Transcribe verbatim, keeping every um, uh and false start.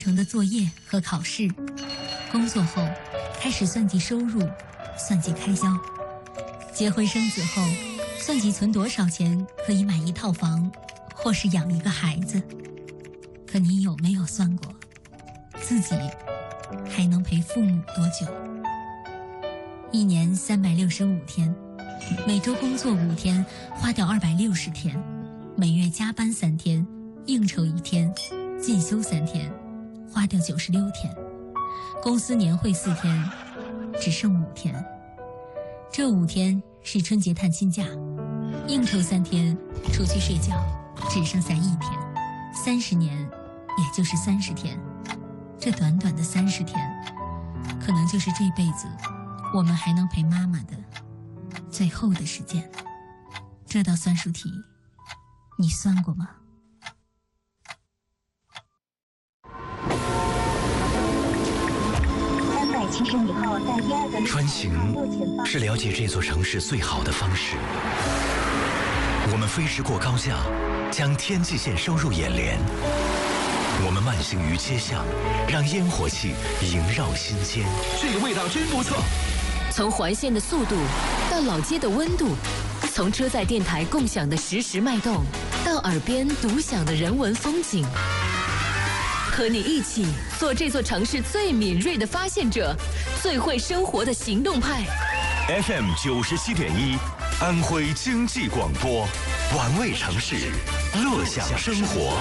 成的作业和考试，工作后开始算计收入，算计开销，结婚生子后算计存多少钱可以买一套房，或是养一个孩子。可你有没有算过，自己还能陪父母多久？一年三百六十五天，每周工作五天，花掉二百六十天，每月加班三天，应酬一天，进修三天，花掉九十六天，公司年会四天，只剩五天。这五天是春节探亲假，应酬三天，出去睡觉，只剩下一天。三十年，也就是三十天。这短短的三十天，可能就是这辈子我们还能陪妈妈的最后的时间。这道算术题，你算过吗？ 穿行是了解这座城市最好的方式。我们飞驰过高架，将天际线收入眼帘。我们慢行于街巷，让烟火气萦绕心间。 这个味道真不错。 从环线的速度到老街的温度，从车载电台共享的实时脉动，到耳边独享的人文风景。和你一起做这座城市最敏锐的发现者，最会生活的行动派。 F M 九十七点一，安徽经济广播，玩味城市，乐享生活。